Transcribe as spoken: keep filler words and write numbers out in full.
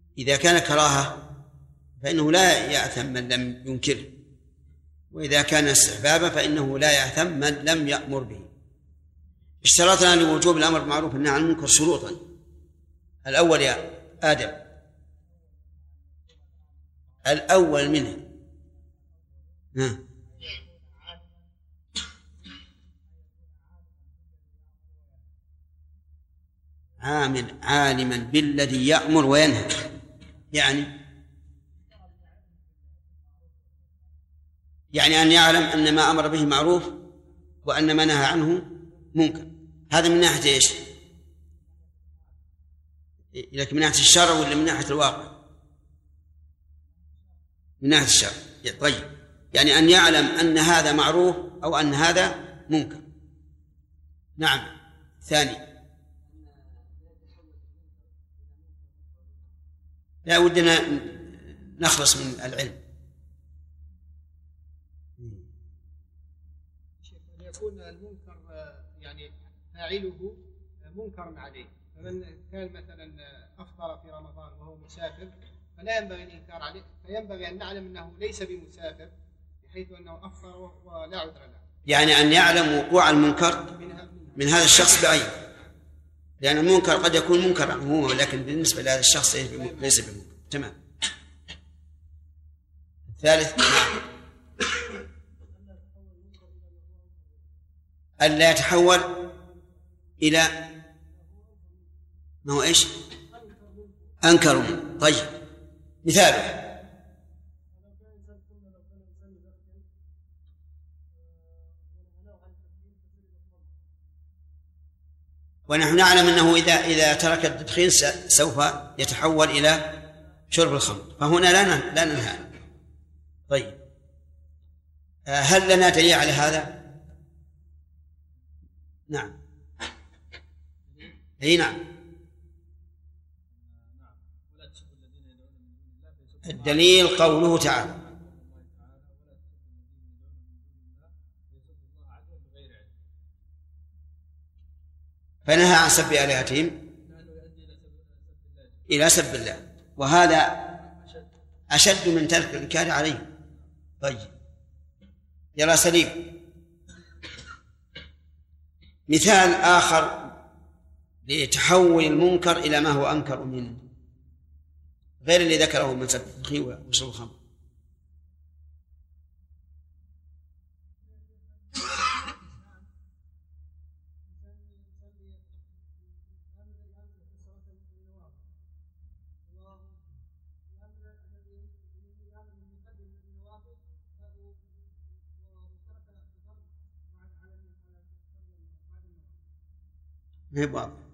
إذا كان كراهة فإنه لا يأثم من لم ينكره، وإذا كان استحبابا فإنه لا يأثم من لم يأمر به. اشترطنا لوجوب الأمر بالمعروف والنهي عن المنكر شروطا. الأول يا آدم، الأول منها ها. عامل عالما بالذي يأمر وينهى، يعني يعني أن يعلم أن ما أمر به معروف وأن ما نهى عنه منكر. هذا من ناحية إيش؟ لكن من ناحية الشرع ولا من ناحية الواقع؟ من ناحية الشرع. طيب، يعني أن يعلم أن هذا معروف أو أن هذا منكر. نعم. ثاني، لا ودنا نخلص من العلم. يكون المنكر يعني فاعله منكر عليه، فمن كان مثلا أفطر في رمضان وهو مسافر فلا ينبغي الإنكار عليه، فينبغي أن نعلم أنه ليس بمسافر بحيث أنه أفطر ولا عذر له. يعني أن يعلم وقوع المنكر من هذا الشخص بعينه، لأن المنكر قد يكون منكرا عموما، لكن بالنسبة لهذا الشخص ليس بمنكر. تمام. الثالث، ألا يتحول إلى ما هو إيش؟ أنكر. طيب، مثاله ونحن نعلم أنه إذا إذا ترك التدخين سوف يتحول إلى شرب الخمر، فهنا لا لا ننهى. طيب، هل لنا دليل على هذا؟ نعم. أي نعم. الدليل قوله تعالى: فنهى عن سب آلهتهم إلى سب الله، وهذا أشد من ترك الإنكار عليه. طيب، يرى سليم مثال آخر لتحول المنكر إلى ما هو أنكر منه غير اللي ذكره من سب التدخين وشرب الخمر. ما هي واضح.